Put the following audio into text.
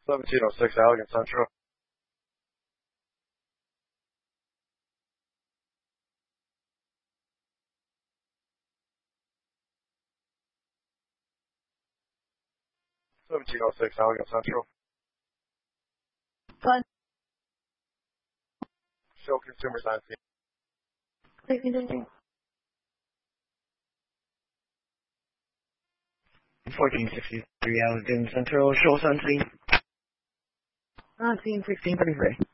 1706 Allegan Central. Allegan Central. Fun. Show consumer sign. 1463 Allegan Central, show sun scene. 1633.